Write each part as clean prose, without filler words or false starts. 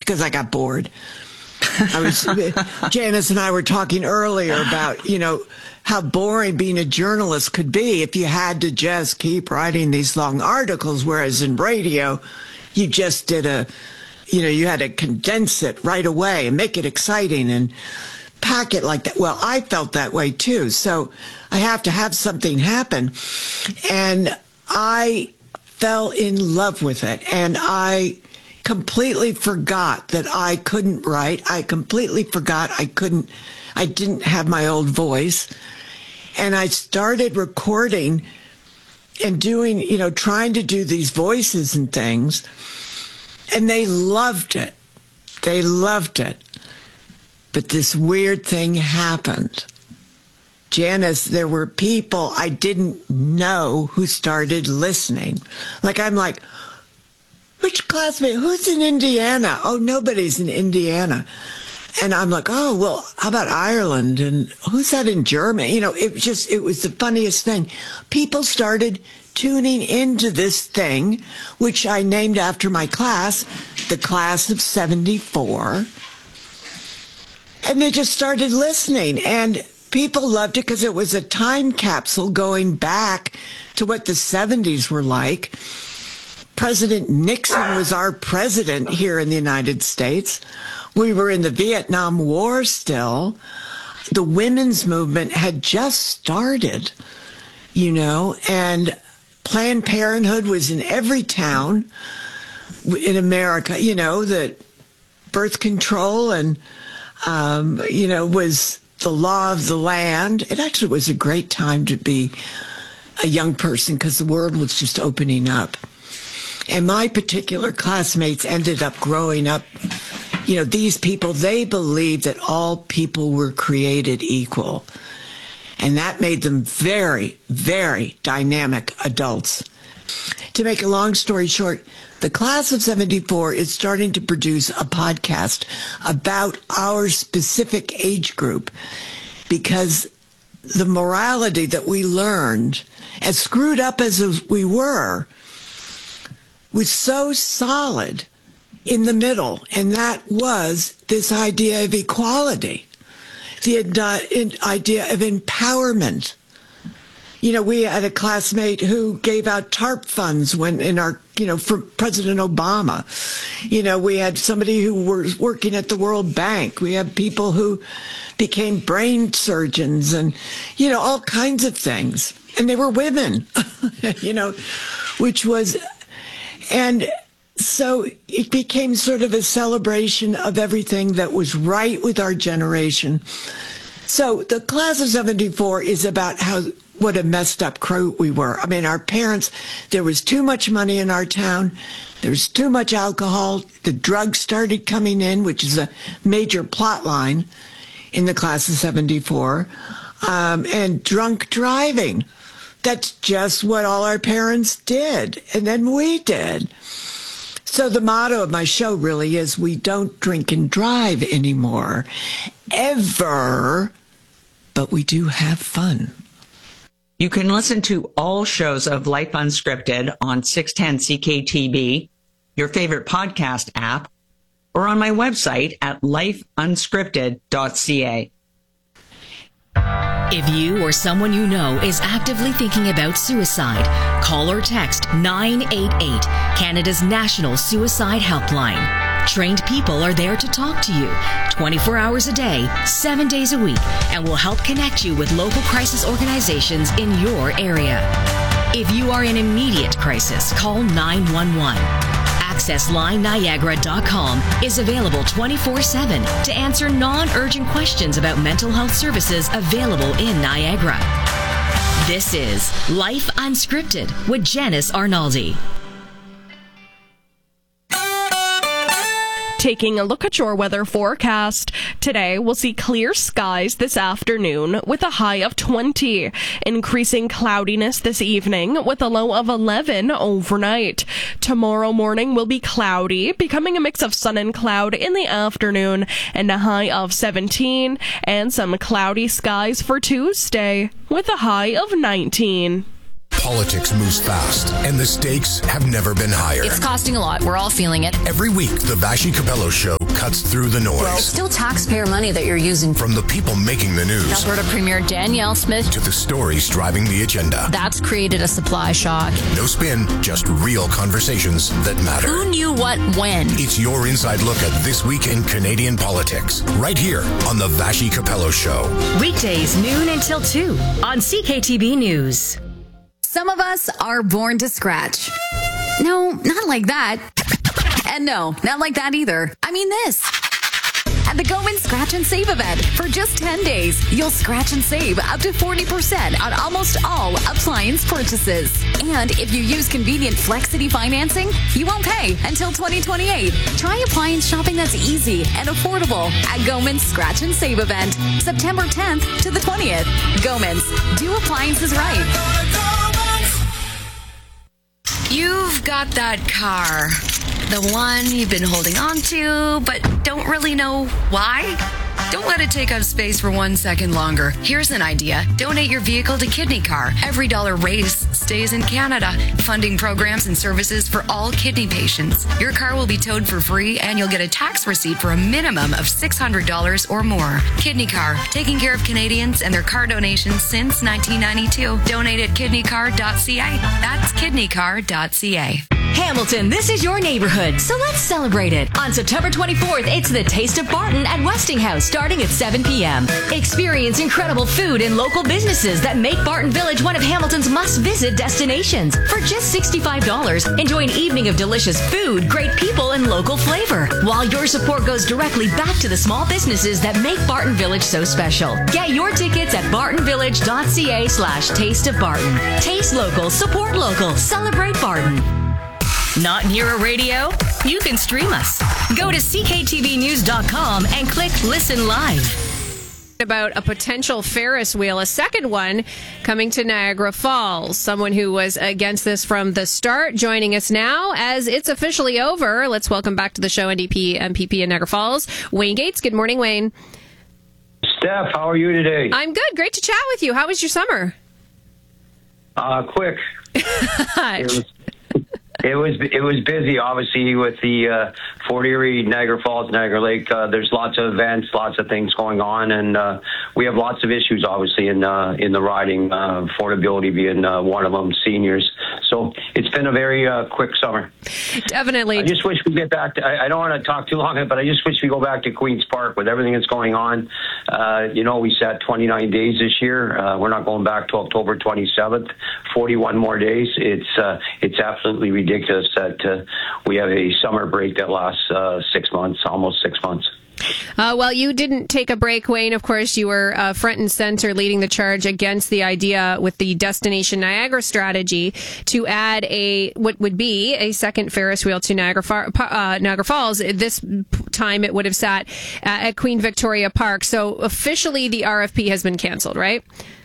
because I got bored. Janice and I were talking earlier about, how boring being a journalist could be if you had to just keep writing these long articles, whereas in radio, you just did you had to condense it right away and make it exciting and pack it like that. Well, I felt that way too. So I have to have something happen. And I fell in love with it. And I completely forgot that I couldn't write. I completely forgot I didn't have my old voice. And I started recording and doing, trying to do these voices and things. And they loved it. They loved it. But this weird thing happened. Janice, there were people I didn't know who started listening. I'm like, which classmate? Who's in Indiana? Oh, nobody's in Indiana. And I'm like, oh, well, how about Ireland? And who's that in Germany? It was the funniest thing. People started tuning into this thing, which I named after my class, the class of 74. And they just started listening. And people loved it because it was a time capsule going back to what the 70s were like. President Nixon was our president here in the United States. We were in the Vietnam War still. The women's movement had just started, and Planned Parenthood was in every town in America, that birth control and, was the law of the land. It actually was a great time to be a young person because the world was just opening up. And my particular classmates ended up growing up, these people, they believed that all people were created equal. And that made them very, very dynamic adults. To make a long story short, the class of 74 is starting to produce a podcast about our specific age group because the morality that we learned, as screwed up as we were, was so solid in the middle. And that was this idea of equality. The idea of empowerment. We had a classmate who gave out TARP funds for President Obama. We had somebody who was working at the World Bank. We had people who became brain surgeons and, all kinds of things. And they were women, and so it became sort of a celebration of everything that was right with our generation. So the class of 74 is about what a messed up crew we were. I mean, our parents, there was too much money in our town. There was too much alcohol. The drugs started coming in, which is a major plot line in the class of 74. And drunk driving. That's just what all our parents did. And then we did. So the motto of my show really is we don't drink and drive anymore, ever, but we do have fun. You can listen to all shows of Life Unscripted on 610 CKTB, your favorite podcast app, or on my website at lifeunscripted.ca. If you or someone you know is actively thinking about suicide, call or text 988, Canada's national suicide helpline. Trained people are there to talk to you 24 hours a day, 7 days a week, and will help connect you with local crisis organizations in your area. If you are in immediate crisis, call 911. AccessLineNiagara.com is available 24/7 to answer non-urgent questions about mental health services available in Niagara. This is Life Unscripted with Janice Arnaldi. Taking a look at your weather forecast. Today, we'll see clear skies this afternoon with a high of 20. Increasing cloudiness this evening with a low of 11 overnight. Tomorrow morning will be cloudy, becoming a mix of sun and cloud in the afternoon, and a high of 17. And some cloudy skies for Tuesday with a high of 19. Politics moves fast, and the stakes have never been higher. It's costing a lot. We're all feeling it. Every week, the Vassy Capello Show cuts through the noise. Well, it's still taxpayer money that you're using. From the people making the news Alberta Premier Danielle Smith to the stories driving the agenda. That's created a supply shock. No spin, just real conversations that matter. Who knew what when? It's your inside look at this week in Canadian politics, right here on the Vassy Capello Show. Weekdays noon until 2 on CKTB News. Some of us are born to scratch. No, not like that. And no, not like that either. I mean this. At the Goman Scratch and Save event, for just 10 days, you'll scratch and save up to 40% on almost all appliance purchases. And if you use convenient Flexity financing, you won't pay until 2028. Try appliance shopping that's easy and affordable at Goman's Scratch and Save event, September 10th to the 20th. Goman's, do appliances right. You've got that car. The one you've been holding on to, but don't really know why? Don't let it take up space for 1 second longer. Here's an idea. Donate your vehicle to Kidney Car. Every dollar raised stays in Canada, funding programs and services for all kidney patients. Your car will be towed for free, and you'll get a tax receipt for a minimum of $600 or more. Kidney Car, taking care of Canadians and their car donations since 1992. Donate at kidneycar.ca. That's kidneycar.ca. Hamilton, this is your neighborhood, so let's celebrate it. On September 24th, it's the Taste of Barton at Westinghouse, starting at 7 p.m. Experience incredible food and local businesses that make Barton Village one of Hamilton's must-visit destinations. For just $65, enjoy an evening of delicious food, great people, and local flavor, while your support goes directly back to the small businesses that make Barton Village so special. Get your tickets at bartonvillage.ca/Taste of Barton. Taste local, support local, celebrate Barton. Not near a radio? You can stream us. Go to cktvnews.com and click Listen Live. About a potential Ferris wheel, a second one coming to Niagara Falls. Someone who was against this from the start joining us now as it's officially over. Let's welcome back to the show NDP MPP in Niagara Falls, Wayne Gates. Good morning, Wayne. Steph, how are you today? I'm good. Great to chat with you. How was your summer? Quick. It was busy, obviously, with the Fort Erie, Niagara Falls, Niagara Lake. There's lots of events, lots of things going on, and we have lots of issues, obviously, in the riding, affordability being one of them, seniors. So it's been a very quick summer. Definitely. I just wish we get back to, I don't want to talk too long, but I just wish we go back to Queen's Park with everything that's going on. We sat 29 days this year. We're not going back to October 27th, 41 more days. It's absolutely ridiculous that we have a summer break that lasts 6 months, almost 6 months. Well, you didn't take a break, Wayne. Of course, you were front and center leading the charge against the idea with the Destination Niagara strategy to add what would be a second Ferris wheel to Niagara Falls. This time it would have sat at Queen Victoria Park. So officially the RFP has been canceled, right?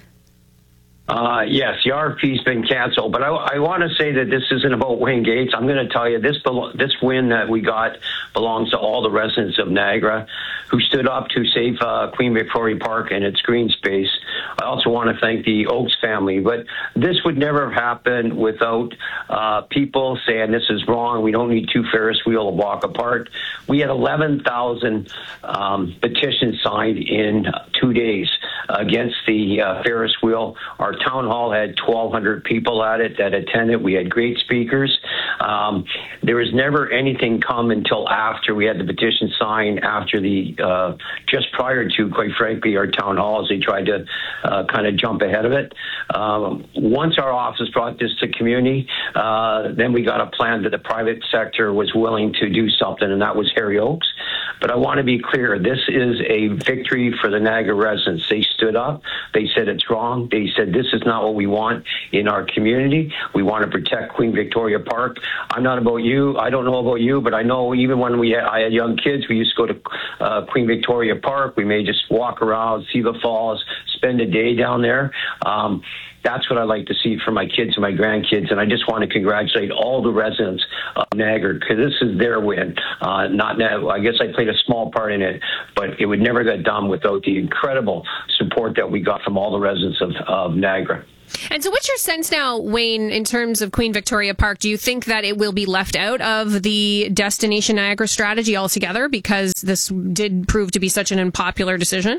Yes, the RFP's been canceled, but I want to say that this isn't about Wayne Gates. I'm going to tell you this win that we got belongs to all the residents of Niagara who stood up to save Queen Victoria Park and its green space. I also want to thank the Oakes family, but this would never have happened without people saying this is wrong. We don't need two Ferris wheels a block apart. We had 11,000 petitions signed in 2 days against the Ferris wheel. Our town hall had 1,200 people at it that attended. We had great speakers. There was never anything come until after we had the petition signed, after just prior to, quite frankly, our town halls. They tried to kind of jump ahead of it. Once our office brought this to community, then we got a plan that the private sector was willing to do something, and that was Harry Oakes. But I want to be clear, this is a victory for the Niagara residents. They stood up. They said it's wrong. They said this is not what we want in our community. We want to protect Queen Victoria Park. I'm not about you. I don't know about you, but I know even when I had young kids, we used to go to Queen Victoria Park. We may just walk around, see the falls, spend a day down there. that's what I like to see for my kids and my grandkids. And I just want to congratulate all the residents of Niagara, because this is their win. I guess I played a small part in it, but it would never get done without the incredible support that we got from all the residents of Niagara. And so what's your sense now, Wayne, in terms of Queen Victoria Park? Do you think that it will be left out of the Destination Niagara strategy altogether because this did prove to be such an unpopular decision?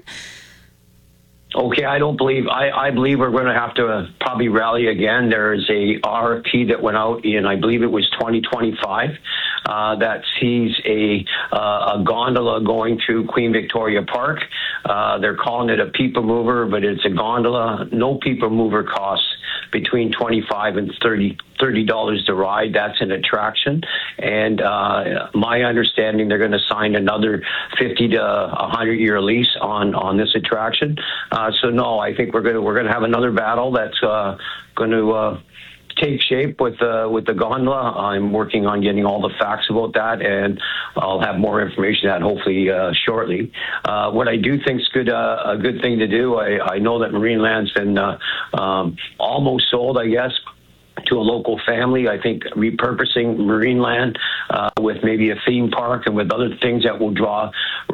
Okay, I believe we're going to have to probably rally again. There is a RFP that went out in, I believe it was 2025, that sees a gondola going through Queen Victoria Park. They're calling it a people mover, but it's a gondola. No people mover costs between $25 and $30 to ride. That's an attraction. And my understanding, they're going to sign another 50 to 100-year lease on this attraction. So no, I think we're going to have another battle that's going to take shape with the gondola. I'm working on getting all the facts about that, and I'll have more information on that hopefully shortly. What I do think is a good thing to do. I know that Marineland's been almost sold, I guess, to a local family. I think repurposing Marineland with maybe a theme park and with other things that will draw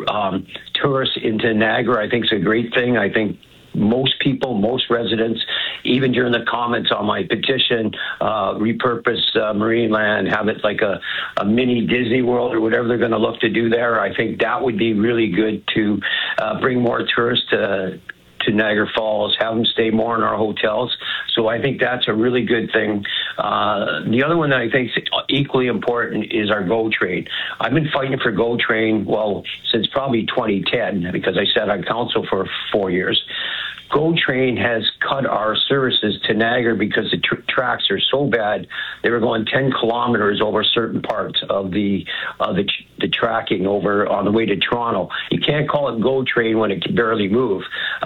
tourists into Niagara, I think is a great thing. I think most people, most residents, even during the comments on my petition, repurpose Marineland, have it like a mini Disney World or whatever they're going to look to do there. I think that would be really good to bring more tourists to Niagara Falls, have them stay more in our hotels. So I think that's a really good thing. The other one that I think is equally important is our GO Train. I've been fighting for GO Train, since probably 2010, because I sat on council for 4 years. GO Train has cut our services to Niagara because the tracks are so bad. They were going 10 kilometers over certain parts of the tracking over on the way to Toronto. You can't call it GO Train when it can barely move.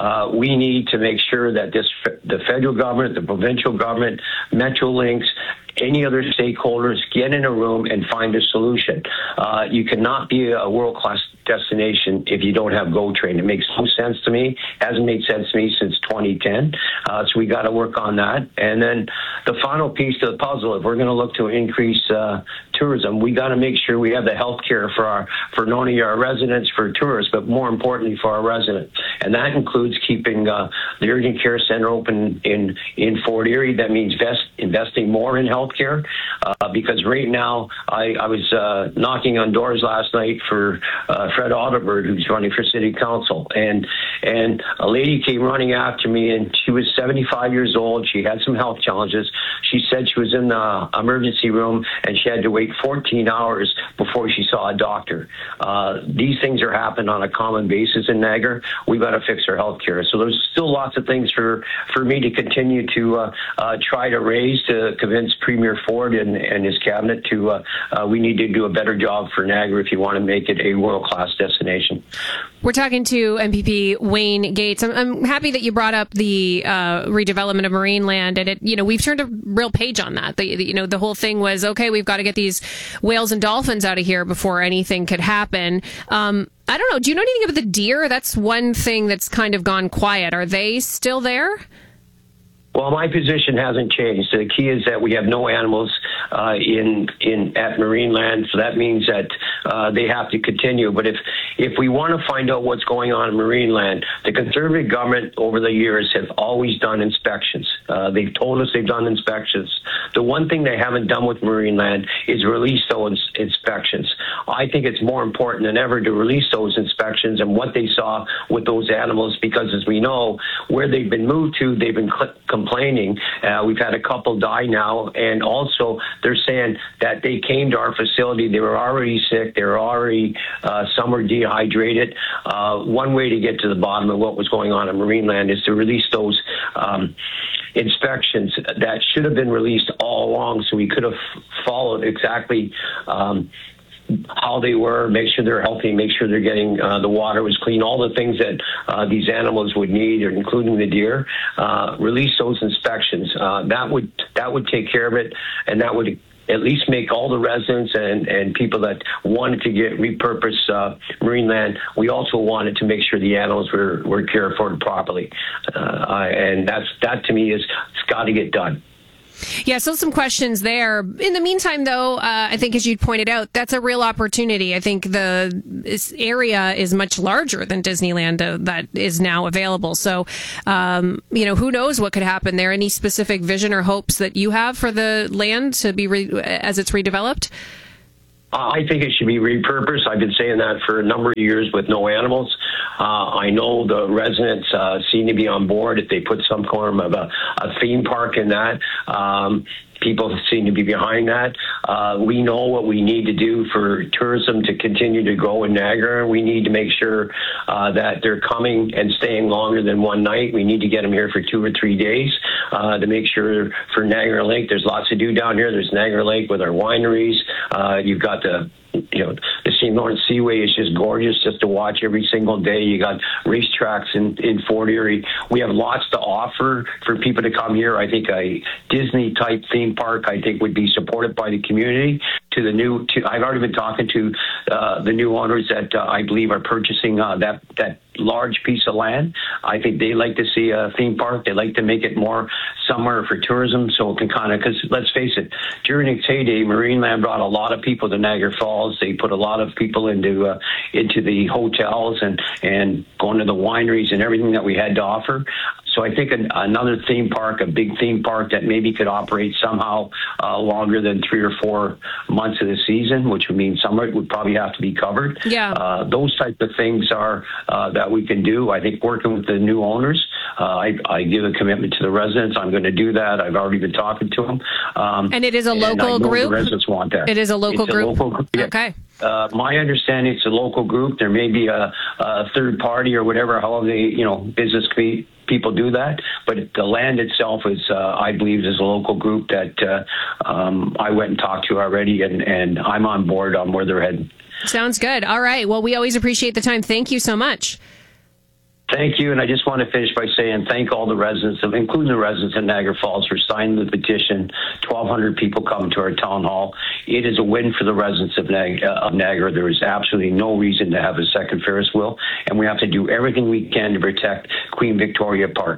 We need to make sure that the federal government, the provincial government, Metrolinx, any other stakeholders get in a room and find a solution. You cannot be a world-class destination if you don't have GO Train. It makes no sense to me. Hasn't made sense to me since 2010. So we got to work on that. And then the final piece to the puzzle, if we're going to look to increase tourism, we got to make sure we have the health care for not only our residents, for tourists, but more importantly for our residents. And that includes keeping the urgent care center open in Fort Erie. That means investing more in health care, because right now I was knocking on doors last night for Fred Otterberg, who's running for city council, and a lady came running after me, and she was 75 years old. She had some health challenges. She said she was in the emergency room and she had to wait 14 hours before she saw a doctor. These things are happening on a common basis in Niagara. We've got to fix our health care. So there's still lots of things for me to continue to try to raise, to convince Premier Ford and his cabinet to we need to do a better job for Niagara if you want to make it a world-class destination. We're talking to MPP Wayne Gates. I'm happy that you brought up the redevelopment of Marineland, and we've turned a real page on that. The whole thing was, okay, we've got to get these whales and dolphins out of here before anything could happen. I don't know. Do you know anything about the deer? That's one thing that's kind of gone quiet. Are they still there? Well, my position hasn't changed. The key is that we have no animals at Marineland, so that means that they have to continue. But if we want to find out what's going on in Marineland, the Conservative government over the years have always done inspections. They've told us they've done inspections. The one thing they haven't done with Marineland is release those inspections. I think it's more important than ever to release those inspections and what they saw with those animals, because as we know, where they've been moved to, they've been complaining. We've had a couple die now, and also they're saying that they came to our facility, they were already sick, they were already, some were dehydrated. One way to get to the bottom of what was going on in Marineland is to release those inspections that should have been released all along, so we could have followed exactly how they were, make sure they're healthy, make sure they're getting the water was clean, all the things that these animals would need, including the deer. Release those inspections. That would take care of it, and that would at least make all the residents and people that wanted to get repurpose Marineland, we also wanted to make sure the animals were cared for properly. And that to me it's got to get done. Yeah, so some questions there. In the meantime, though, I think as you pointed out, that's a real opportunity. I think this area is much larger than Disneyland that is now available. So, who knows what could happen there? Any specific vision or hopes that you have for the land to be as it's redeveloped? I think it should be repurposed. I've been saying that for a number of years with no animals. I know the residents seem to be on board if they put some form of a theme park in that. People seem to be behind that. We know what we need to do for tourism to continue to grow in Niagara. We need to make sure that they're coming and staying longer than one night. We need to get them here for 2 or 3 days to make sure for Niagara Lake. There's lots to do down here. There's Niagara Lake with our wineries. You've got the St. Lawrence Seaway is just gorgeous just to watch every single day. You got racetracks in Fort Erie. We have lots to offer for people to come here. I think a Disney type theme park, I think, would be supported by the community. I've already been talking to the new owners that I believe are purchasing that large piece of land. I think they like to see a theme park. They like to make it more somewhere for tourism, so it can because let's face it, during its heyday, Marineland brought a lot of people to Niagara Falls. They put a lot of people into the hotels and going to the wineries and everything that we had to offer. So I think another theme park, a big theme park that maybe could operate somehow longer than 3 or 4 months of the season, which would mean summer, it would probably have to be covered. Yeah. Those types of things are that we can do. I think working with the new owners, I give a commitment to the residents. I'm going to do that. I've already been talking to them. And it is a local group? The residents want that. It is a local group? Local group. Yeah. Okay. My understanding, it's a local group. There may be a third party or whatever, however business people do that. But the land itself is, I believe, is a local group that I went and talked to already, and I'm on board on where they're heading. Sounds good. All right. Well, we always appreciate the time. Thank you so much. Thank you, and I just want to finish by saying thank all the residents, including the residents in Niagara Falls, for signing the petition. 1,200 people come to our town hall. It is a win for the residents of Niagara. There is absolutely no reason to have a second Ferris wheel, and we have to do everything we can to protect Queen Victoria Park.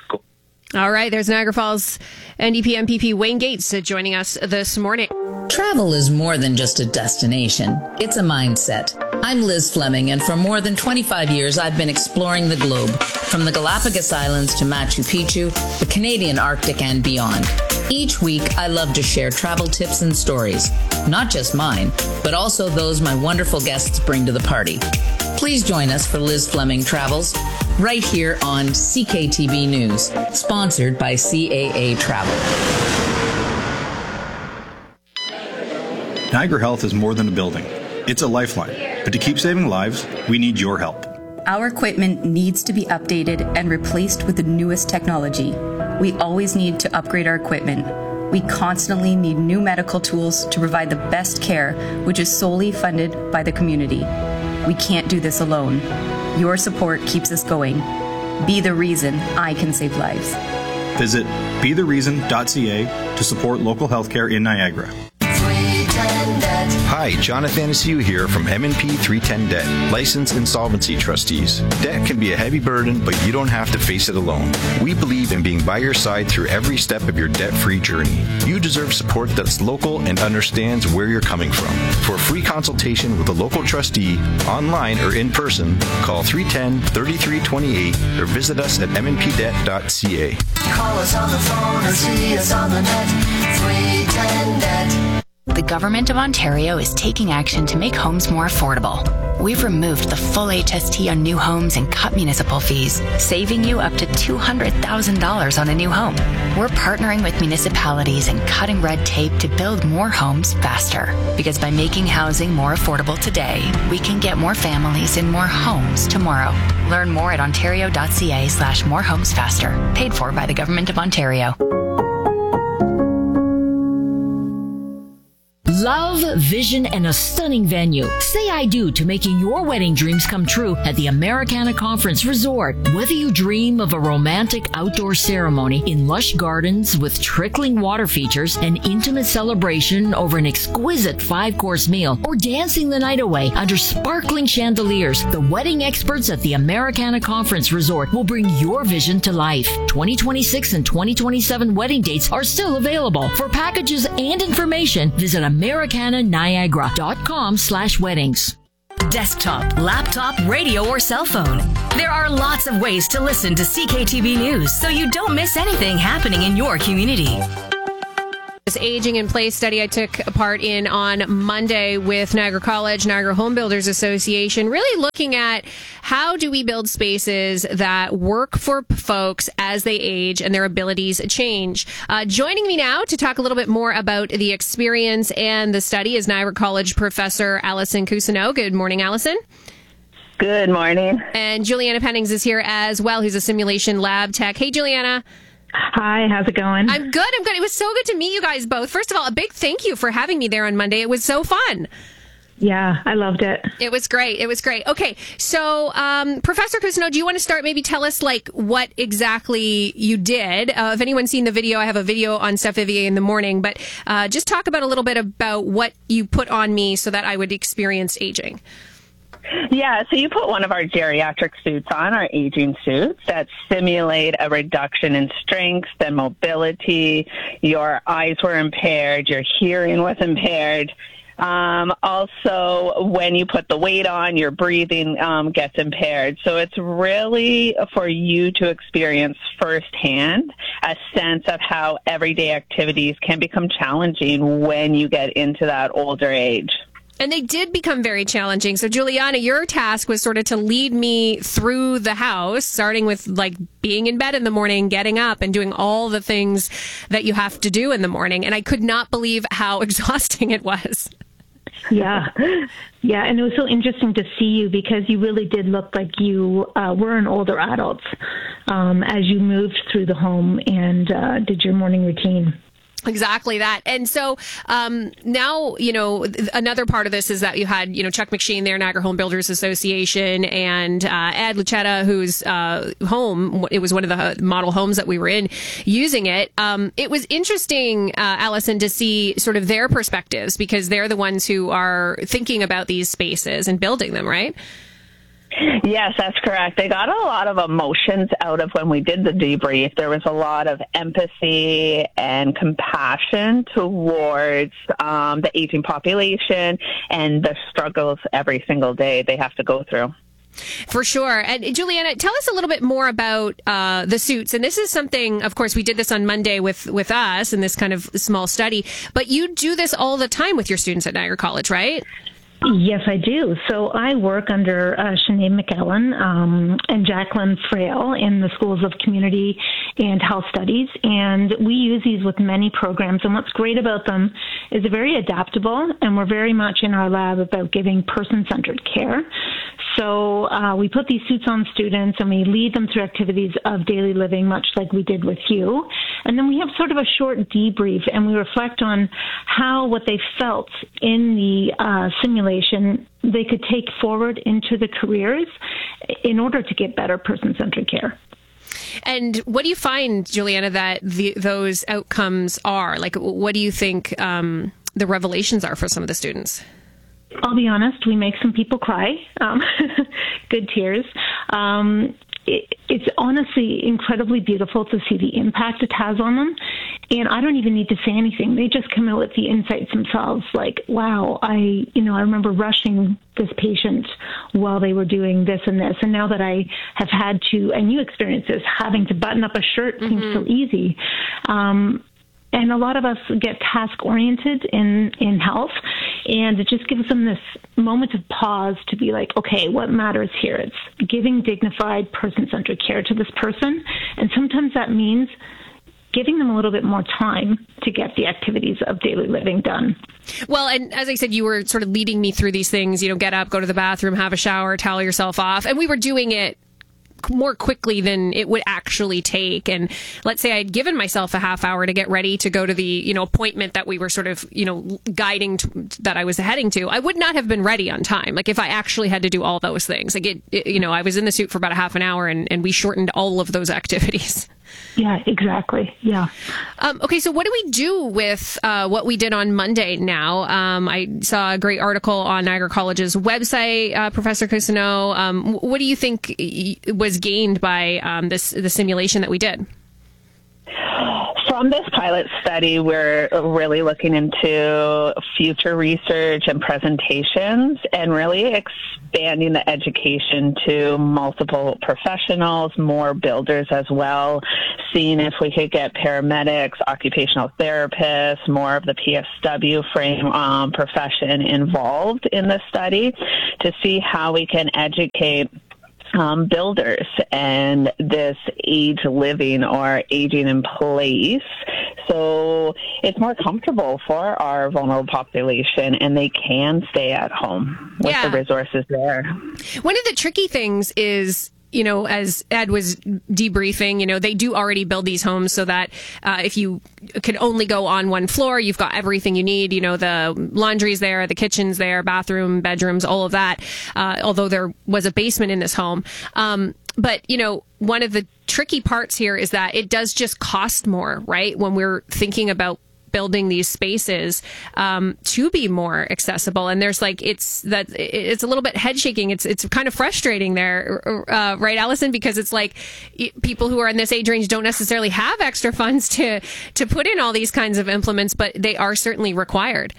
All right, there's Niagara Falls NDP MPP Wayne Gates joining us this morning. Travel is more than just a destination. It's a mindset. I'm Liz Fleming, and for more than 25 years, I've been exploring the globe, from the Galapagos Islands to Machu Picchu, the Canadian Arctic, and beyond. Each week, I love to share travel tips and stories, not just mine, but also those my wonderful guests bring to the party. Please join us for Liz Fleming Travels, right here on CKTB News, sponsored by CAA Travel. Niagara Health is more than a building. It's a lifeline. But to keep saving lives, we need your help. Our equipment needs to be updated and replaced with the newest technology. We always need to upgrade our equipment. We constantly need new medical tools to provide the best care, which is solely funded by the community. We can't do this alone. Your support keeps us going. Be the reason I can save lives. Visit bethereason.ca to support local healthcare in Niagara. Hi, Jonathan Asiu here from M&P 310 Debt, licensed insolvency trustees. Debt can be a heavy burden, but you don't have to face it alone. We believe in being by your side through every step of your debt-free journey. You deserve support that's local and understands where you're coming from. For a free consultation with a local trustee, online or in person, call 310-3328 or visit us at mnpdebt.ca. Call us on the phone or see us on the net. 310 Debt. The Government of Ontario is taking action to make homes more affordable. We've removed the full HST on new homes and cut municipal fees, saving you up to $200,000 on a new home. We're partnering with municipalities and cutting red tape to build more homes faster. Because by making housing more affordable today, we can get more families in more homes tomorrow. Learn more at ontario.ca/morehomesfaster. Paid for by the Government of Ontario. Love, vision, and a stunning venue. Say I do to making your wedding dreams come true at the Americana Conference Resort. Whether you dream of a romantic outdoor ceremony in lush gardens with trickling water features, an intimate celebration over an exquisite 5-course meal, or dancing the night away under sparkling chandeliers, the wedding experts at the Americana Conference Resort will bring your vision to life. 2026 and 2027 wedding dates are still available. For packages and information, visit americananiagara.com/weddings. Desktop, laptop, radio, or cell phone. There are lots of ways to listen to CKTB News so you don't miss anything happening in your community. This aging in place study I took part in on Monday with Niagara College, Niagara Home Builders Association, really looking at how do we build spaces that work for folks as they age and their abilities change. Joining me now to talk a little bit more about the experience and the study is Niagara College professor Allison Cousineau. Good morning, Allison. Good morning. And Juliana Pennings is here as well, who's a simulation lab tech. Hey, Juliana. Hi, how's it going? I'm good. It was so good to meet you guys both. First of all, a big thank you for having me there on Monday. It was so fun. Yeah, I loved it. It was great. Okay, so Professor Cousineau, do you want to start? Maybe tell us what exactly you did. If anyone's seen the video, I have a video on Steph Vivier in the morning, but just talk about a little bit about what you put on me so that I would experience aging. Yeah, so you put one of our geriatric suits on, our aging suits, that simulate a reduction in strength and mobility. Your eyes were impaired, your hearing was impaired. Also, when you put the weight on, your breathing gets impaired. So it's really for you to experience firsthand a sense of how everyday activities can become challenging when you get into that older age. And they did become very challenging. So, Juliana, your task was sort of to lead me through the house, starting with being in bed in the morning, getting up and doing all the things that you have to do in the morning. And I could not believe how exhausting it was. Yeah. And it was so interesting to see you because you really did look like you were an older adult as you moved through the home and did your morning routine. Exactly that. And so now, another part of this is that you had, Chuck McShane there, Niagara Home Builders Association, and Ed Lucetta, whose home, it was one of the model homes that we were in, using it. It was interesting, Allison, to see sort of their perspectives because they're the ones who are thinking about these spaces and building them, right? Yes, that's correct. They got a lot of emotions out of when we did the debrief. There was a lot of empathy and compassion towards the aging population and the struggles every single day they have to go through. For sure. And Juliana, tell us a little bit more about the suits. And this is something, of course, we did this on Monday with us in this kind of small study, but you do this all the time with your students at Niagara College, right? Yes, I do. So I work under Sinead McEllen and Jacqueline Frail in the Schools of Community and Health Studies, and we use these with many programs. And what's great about them is they're very adaptable, and we're very much in our lab about giving person-centered care. So we put these suits on students, and we lead them through activities of daily living, much like we did with you. And then we have sort of a short debrief, and we reflect on how what they felt in the simulation they could take forward into the careers in order to get better person-centered care. And what do you find, Juliana, that those outcomes are? What do you think the revelations are for some of the students? I'll be honest, we make some people cry. Good tears. It's honestly incredibly beautiful to see the impact it has on them. And I don't even need to say anything. They just come out with the insights themselves. Like, wow, I remember rushing this patient while they were doing this and this. And now that I have had to, and you experience this, having to button up a shirt seems so easy. And a lot of us get task-oriented in health, and it just gives them this moment of pause to be like, okay, what matters here? It's giving dignified, person-centered care to this person, and sometimes that means giving them a little bit more time to get the activities of daily living done. Well, and as I said, you were sort of leading me through these things, get up, go to the bathroom, have a shower, towel yourself off, and we were doing it more quickly than it would actually take. And let's say I'd given myself a half hour to get ready to go to the, appointment that we were sort of, guiding that I was heading to, I would not have been ready on time. Like if I actually had to do all those things, like I was in the suit for about a half an hour and we shortened all of those activities. Yeah, exactly. Yeah. Okay, so what do we do with what we did on Monday now? I saw a great article on Niagara College's website, Professor Cousineau. What do you think was gained by the simulation that we did? From this pilot study, we're really looking into future research and presentations and really expanding the education to multiple professionals, more builders as well, seeing if we could get paramedics, occupational therapists, more of the PSW frame profession involved in the study to see how we can educate builders and this age living or aging in place, so it's more comfortable for our vulnerable population and they can stay at home with the resources there. One of the tricky things is, as Ed was debriefing, they do already build these homes so that if you could only go on one floor, you've got everything you need. The laundry's there, the kitchen's there, bathroom, bedrooms, all of that. Although there was a basement in this home. But, one of the tricky parts here is that it does just cost more, right? When we're thinking about building these spaces to be more accessible, and there's it's a little bit head shaking. It's kind of frustrating there, right, Allison? Because it's like people who are in this age range don't necessarily have extra funds to put in all these kinds of implements, but they are certainly required.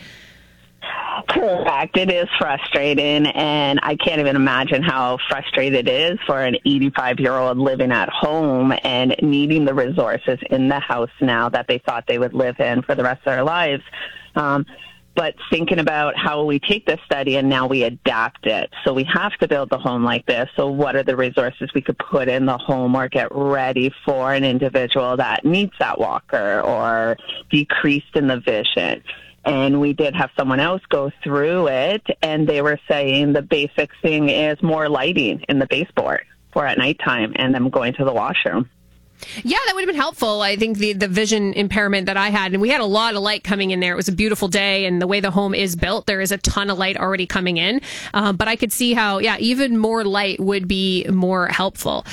Correct. It is frustrating, and I can't even imagine how frustrated it is for an 85-year-old living at home and needing the resources in the house now that they thought they would live in for the rest of their lives. But thinking about how we take this study and now we adapt it. So we have to build the home like this. So what are the resources we could put in the home or get ready for an individual that needs that walker or decreased in the vision? And we did have someone else go through it, and they were saying the basic thing is more lighting in the baseboard for at nighttime and them going to the washroom. Yeah, that would have been helpful. I think the vision impairment that I had, and we had a lot of light coming in there. It was a beautiful day, and the way the home is built, there is a ton of light already coming in. But I could see how, even more light would be more helpful.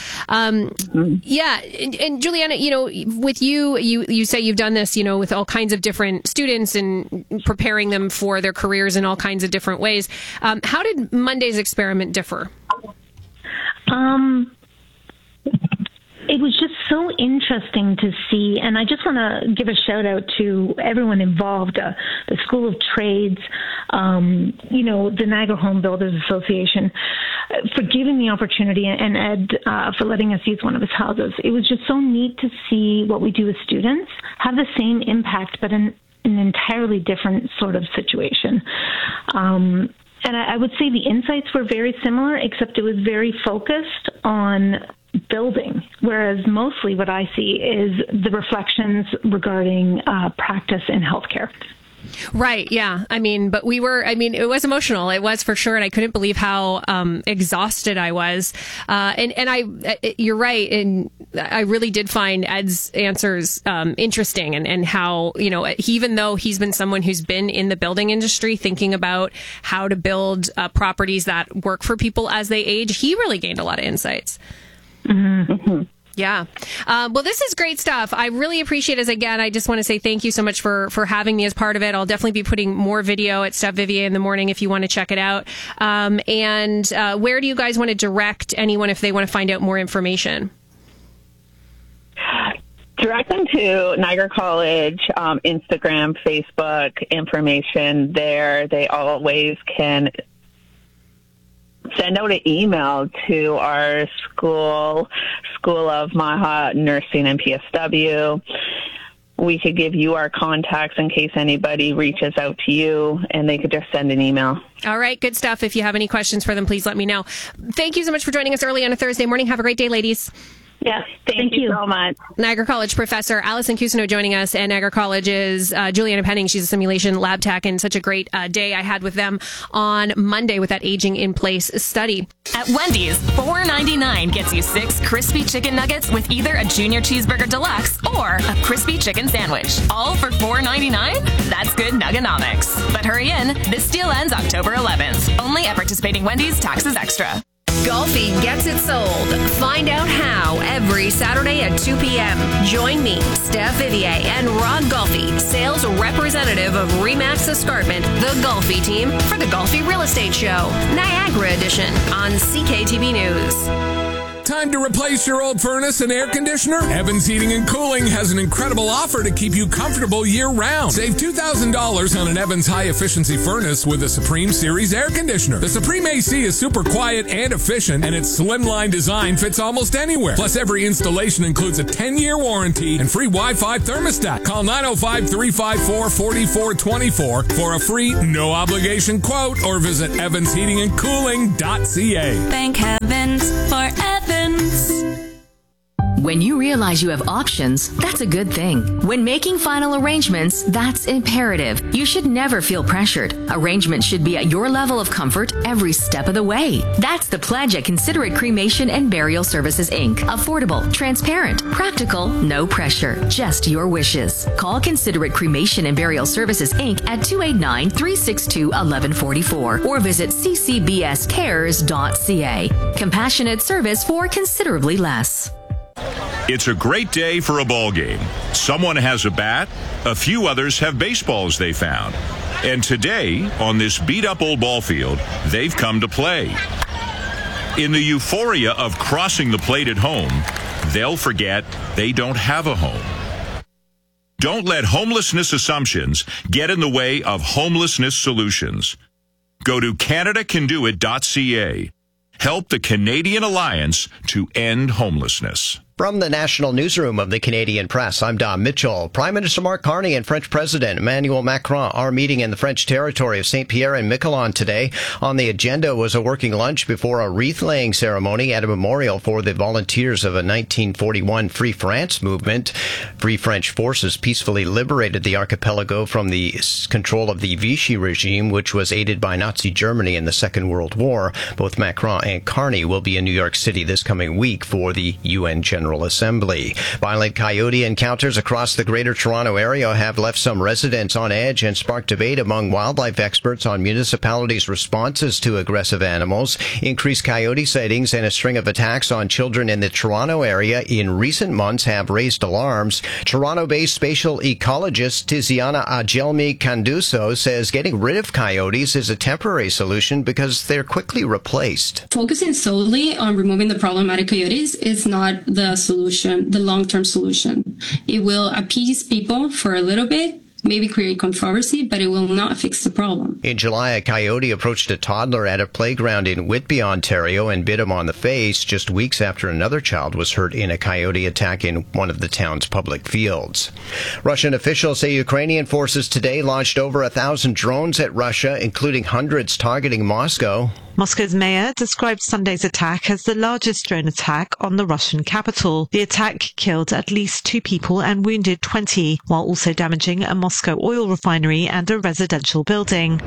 Yeah, and Juliana, with you say you've done this, with all kinds of different students and preparing them for their careers in all kinds of different ways. How did Monday's experiment differ? It was just so interesting to see, and I just want to give a shout out to everyone involved, the School of Trades, the Niagara Home Builders Association, for giving the opportunity, and Ed for letting us use one of his houses. It was just so neat to see what we do with students have the same impact, but in an entirely different sort of situation. And I would say the insights were very similar, except it was very focused on building, whereas mostly what I see is the reflections regarding practice in healthcare. Right. Yeah. But it was emotional. It was for sure. And I couldn't believe how exhausted I was. You're right. And I really did find Ed's answers interesting and how, even though he's been someone who's been in the building industry thinking about how to build properties that work for people as they age, he really gained a lot of insights. Mm-hmm. Yeah. Well, this is great stuff. I really appreciate it. Again, I just want to say thank you so much for having me as part of it. I'll definitely be putting more video at Steph Vivier in the morning if you want to check it out. And where do you guys want to direct anyone if they want to find out more information? Direct them to Niagara College, Instagram, Facebook, information there. They always can send out an email to our School of Maha Nursing and PSW. We could give you our contacts in case anybody reaches out to you, and they could just send an email. All right, good stuff. If you have any questions for them, please let me know. Thank you so much for joining us early on a Thursday morning. Have a great day, ladies. Yes, thank you so much. Niagara College professor Allison Cousineau joining us, and Niagara College's Juliana Penning. She's a simulation lab tech, and such a great day I had with them on Monday with that aging in place study. At Wendy's, $4.99 gets you 6 crispy chicken nuggets with either a junior cheeseburger deluxe or a crispy chicken sandwich. All for $4.99? That's good nuggonomics. But hurry in, this deal ends October 11th. Only at participating Wendy's, taxes extra. Golfi gets it sold. Find out how every Saturday at 2 p.m. Join me, Steph Vivier, and Ron Golfi, sales representative of Remax Escarpment, the Golfi team, for the Golfi Real Estate Show, Niagara Edition on CKTB News. Time to replace your old furnace and air conditioner? Evans Heating and Cooling has an incredible offer to keep you comfortable year-round. Save $2,000 on an Evans high-efficiency furnace with a Supreme Series air conditioner. The Supreme AC is super quiet and efficient, and its slimline design fits almost anywhere. Plus, every installation includes a 10-year warranty and free Wi-Fi thermostat. Call 905-354-4424 for a free, no-obligation quote, or visit evansheatingandcooling.ca. Thank heavens for Evans. When you realize you have options, that's a good thing. When making final arrangements, that's imperative. You should never feel pressured. Arrangements should be at your level of comfort every step of the way. That's the pledge at Considerate Cremation and Burial Services, Inc. Affordable, transparent, practical, no pressure, just your wishes. Call Considerate Cremation and Burial Services, Inc. at 289-362-1144 or visit ccbscares.ca. Compassionate service for considerably less. It's a great day for a ball game. Someone has a bat, a few others have baseballs they found. And today, on this beat-up old ball field, they've come to play. In the euphoria of crossing the plate at home, they'll forget they don't have a home. Don't let homelessness assumptions get in the way of homelessness solutions. Go to CanadaCanDoIt.ca. Help the Canadian Alliance to end homelessness. From the National Newsroom of the Canadian Press, I'm Don Mitchell. Prime Minister Mark Carney and French President Emmanuel Macron are meeting in the French territory of Saint-Pierre and Miquelon today. On the agenda was a working lunch before a wreath-laying ceremony at a memorial for the volunteers of a 1941 Free France movement. Free French forces peacefully liberated the archipelago from the control of the Vichy regime, which was aided by Nazi Germany in the Second World War. Both Macron and Carney will be in New York City this coming week for the UN General Assembly. Violent coyote encounters across the Greater Toronto area have left some residents on edge and sparked debate among wildlife experts on municipalities' responses to aggressive animals. Increased coyote sightings and a string of attacks on children in the Toronto area in recent months have raised alarms. Toronto-based spatial ecologist Tiziana Ajelmi Canduso says getting rid of coyotes is a temporary solution because they're quickly replaced. Focusing solely on removing the problematic coyotes is not the solution, the long-term solution. It will appease people for a little bit, maybe create controversy, but it will not fix the problem. In July, a coyote approached a toddler at a playground in Whitby, Ontario, and bit him on the face just weeks after another child was hurt in a coyote attack in one of the town's public fields. Russian officials say Ukrainian forces today launched over 1,000 drones at Russia, including hundreds targeting Moscow. Moscow's mayor described Sunday's attack as the largest drone attack on the Russian capital. The attack killed at least 2 people and wounded 20, while also damaging a Moscow oil refinery and a residential building.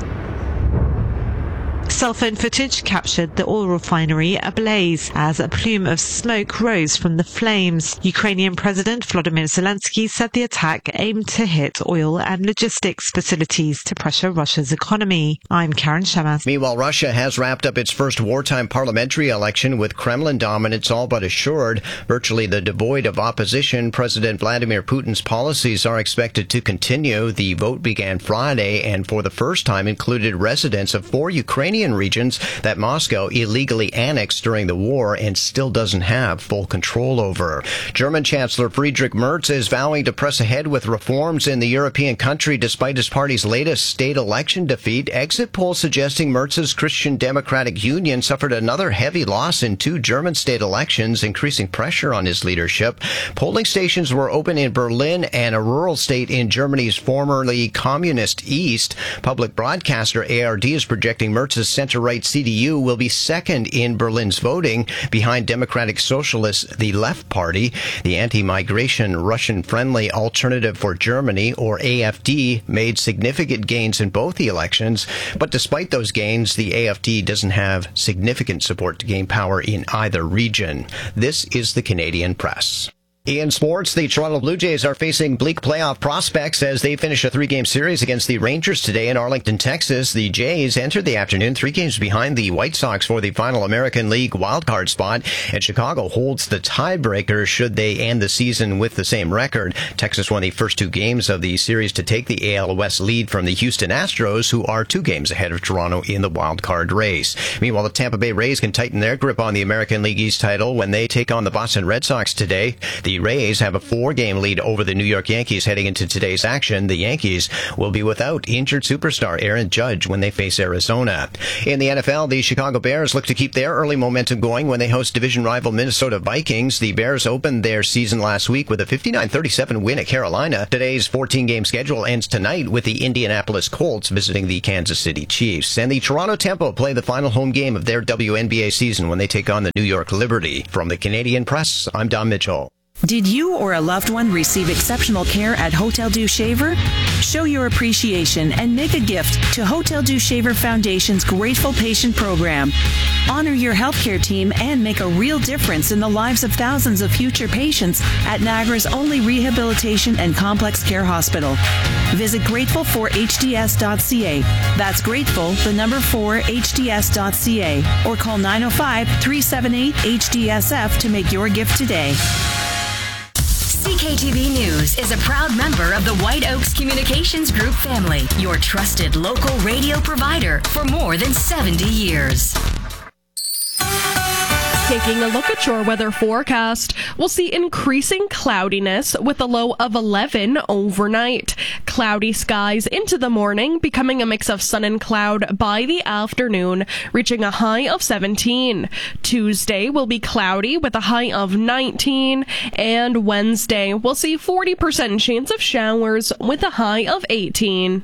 Cell phone footage captured the oil refinery ablaze as a plume of smoke rose from the flames. Ukrainian President Volodymyr Zelensky said the attack aimed to hit oil and logistics facilities to pressure Russia's economy. I'm Karen Shemas. Meanwhile, Russia has wrapped up its first wartime parliamentary election with Kremlin dominance all but assured. Virtually devoid of opposition, President Vladimir Putin's policies are expected to continue. The vote began Friday and for the first time included residents of 4 Ukrainian regions that Moscow illegally annexed during the war and still doesn't have full control over. German Chancellor Friedrich Merz is vowing to press ahead with reforms in the European country despite his party's latest state election defeat. Exit polls suggesting Merz's Christian Democratic Union suffered another heavy loss in 2 German state elections, increasing pressure on his leadership. Polling stations were open in Berlin and a rural state in Germany's formerly communist East. Public broadcaster ARD is projecting Merz's center-right CDU will be second in Berlin's voting, behind Democratic Socialists, the Left Party. The anti-migration, Russian-friendly Alternative for Germany, or AFD, made significant gains in both the elections. But despite those gains, the AFD doesn't have significant support to gain power in either region. This is the Canadian Press. In sports, the Toronto Blue Jays are facing bleak playoff prospects as they finish a 3-game series against the Rangers today in Arlington, Texas. The Jays entered the afternoon 3 games behind the White Sox for the final American League wildcard spot, and Chicago holds the tiebreaker should they end the season with the same record. Texas won the first 2 games of the series to take the AL West lead from the Houston Astros, who are 2 games ahead of Toronto in the wildcard race. Meanwhile, the Tampa Bay Rays can tighten their grip on the American League East title when they take on the Boston Red Sox today. The Rays have a 4-game lead over the New York Yankees heading into today's action. The Yankees will be without injured superstar Aaron Judge when they face Arizona. In the NFL, the Chicago Bears look to keep their early momentum going when they host division rival Minnesota Vikings. The Bears opened their season last week with a 59-37 win at Carolina. Today's 14-game schedule ends tonight with the Indianapolis Colts visiting the Kansas City Chiefs. And the Toronto Tempo play the final home game of their WNBA season when they take on the New York Liberty. From the Canadian Press, I'm Dom Mitchell. Did you or a loved one receive exceptional care at Hotel Dieu Shaver? Show your appreciation and make a gift to Hotel Dieu Shaver Foundation's Grateful Patient Program. Honor your healthcare team and make a real difference in the lives of thousands of future patients at Niagara's only rehabilitation and complex care hospital. Visit grateful4hds.ca. That's grateful, the number 4hds.ca, or call 905-378-HDSF to make your gift today. CKTV News is a proud member of the White Oaks Communications Group family, your trusted local radio provider for more than 70 years. Taking a look at your weather forecast, we'll see increasing cloudiness with a low of 11 overnight. Cloudy skies into the morning, becoming a mix of sun and cloud by the afternoon, reaching a high of 17. Tuesday will be cloudy with a high of 19, and Wednesday we'll see 40% chance of showers with a high of 18.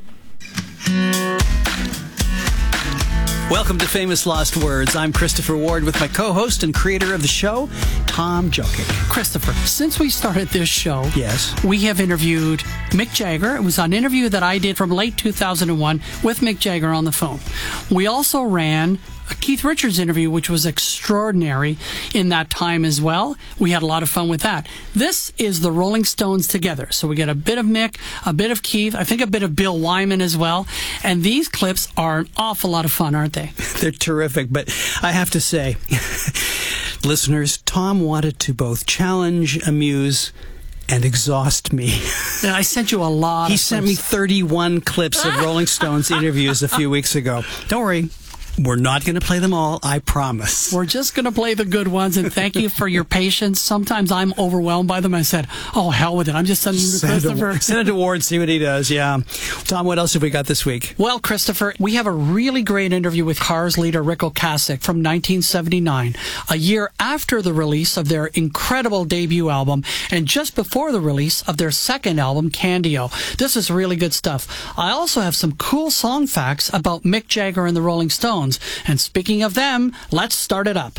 Welcome to Famous Lost Words. I'm Christopher Ward with my co-host and creator of the show, Tom Jokic. Christopher, since we started this show, yes, we have interviewed Mick Jagger. It was an interview that I did from late 2001 with Mick Jagger on the phone. We also ran a Keith Richards interview, which was extraordinary in that time as well. We had a lot of fun with that. This is the Rolling Stones together. So we get a bit of Mick, a bit of Keith, I think a bit of Bill Wyman as well. And these clips are an awful lot of fun, aren't they? They're terrific. But I have to say, listeners, Tom wanted to both challenge, amuse, and exhaust me. Yeah, I sent you a lot. He sent me 31 clips of Rolling Stones interviews a few weeks ago. Don't worry. We're not going to play them all, I promise. We're just going to play the good ones, and thank you for your patience. Sometimes I'm overwhelmed by them. I said, oh, hell with it. I'm just sending them to Christopher. Send it to Ward, see what he does, yeah. Tom, what else have we got this week? Well, Christopher, we have a really great interview with Cars leader Rick Ocasek from 1979, a year after the release of their incredible debut album, and just before the release of their second album, Candio. This is really good stuff. I also have some cool song facts about Mick Jagger and the Rolling Stones. And speaking of them, let's start it up.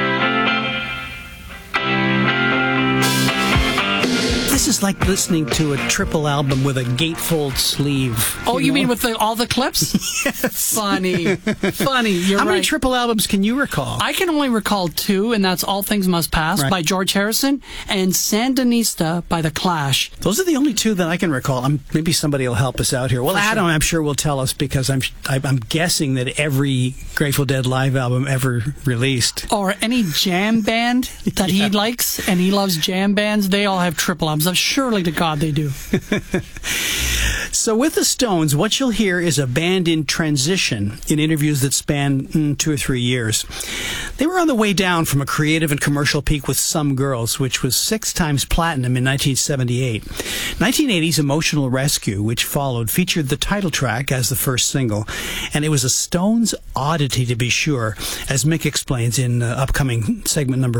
This is like listening to a triple album with a gatefold sleeve. Oh, you mean with all the clips? Yes. Funny. You're How right. many triple albums can you recall? I can only recall 2, and that's All Things Must Pass by George Harrison and Sandinista by The Clash. Those are the only 2 that I can recall. Maybe somebody will help us out here. Well, Adam, I'm sure will tell us because I'm guessing that every Grateful Dead live album ever released. Or any jam band that he likes, and he loves jam bands, they all have triple albums. Surely to God they do. So with the Stones, what you'll hear is a band in transition in interviews that span 2 or 3 years. They were on the way down from a creative and commercial peak with Some Girls, which was 6 times platinum in 1978. 1980's Emotional Rescue, which followed, featured the title track as the first single, and it was a Stones oddity to be sure, as Mick explains in upcoming segment number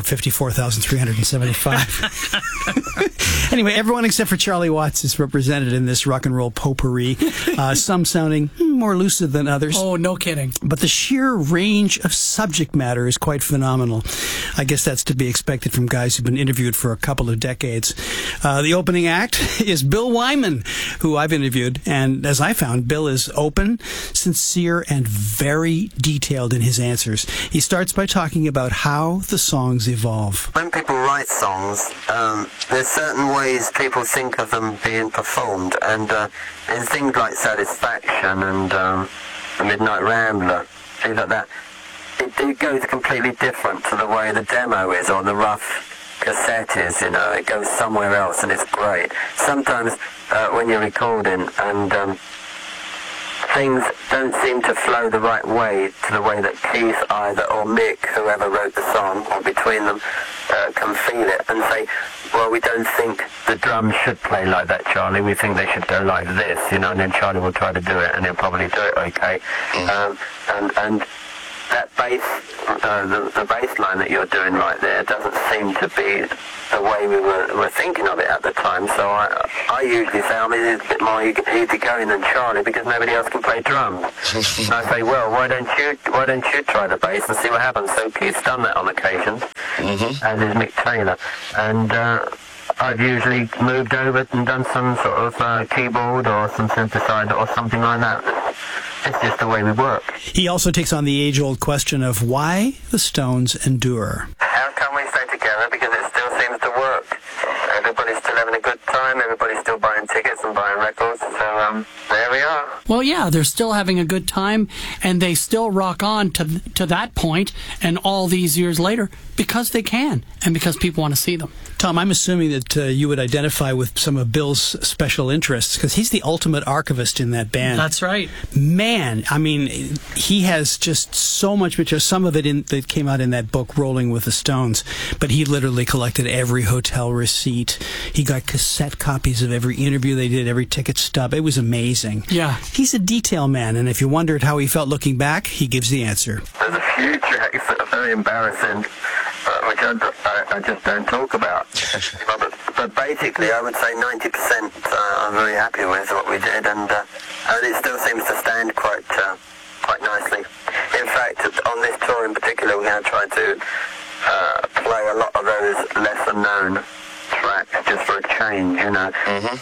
54,375. Anyway, everyone except for Charlie Watts is represented in this rock and roll potpourri, some sounding more lucid than others. Oh, no kidding. But the sheer range of subject matter is quite phenomenal. I guess that's to be expected from guys who've been interviewed for a couple of decades. The opening act is Bill Wyman, who I've interviewed, and as I found, Bill is open, sincere, and very detailed in his answers. He starts by talking about how the songs evolve. When people write songs, there's certain ways people think of them being performed, and in things like Satisfaction and The Midnight Rambler, things like that, it goes completely different to the way the demo is or the rough cassette is, you know. It goes somewhere else and it's great. Sometimes when you're recording and things don't seem to flow the right way to the way that Keith either or Mick, whoever wrote the song, or between them, can feel it and say, well, we don't think the drums should play like that, Charlie. We think they should go like this, you know, and then Charlie will try to do it and he'll probably do it okay. And that bass, the bass line that you're doing right there doesn't seem to be the way we were thinking of it at the time. So I usually say, I mean, it's a bit more easygoing than Charlie because nobody else can play drums. And I say, well, why don't you try the bass and see what happens? So Keith's done that on occasions, as is Mick Taylor, and I've usually moved over and done some sort of keyboard or some synthesizer or something like that. It's just the way we work. He also takes on the age-old question of why the Stones endure. How come we stay together? Because it still seems to work. Everybody's still having a good time. Everybody's still buying tickets and buying records. So there we are. Well, yeah, they're still having a good time, and they still rock on to that point, and all these years later, because they can, and because people want to see them. Tom, I'm assuming that you would identify with some of Bill's special interests, because he's the ultimate archivist in that band. That's right. Man, I mean, he has just so much material. Some of it that came out in that book, Rolling with the Stones, but he literally collected every hotel receipt. He got cassette copies of every interview they did, every ticket stub. It was amazing. Yeah. He's a detail man, and if you wondered how he felt looking back, he gives the answer. There's a few tracks that are very embarrassing, which I just don't talk about. But basically, I would say 90% I'm very happy with what we did, and it still seems to stand quite nicely. In fact, on this tour in particular, we're going to try to play a lot of those lesser-known tracks just for a change, you know.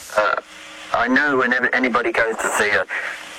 I know whenever anybody goes to see a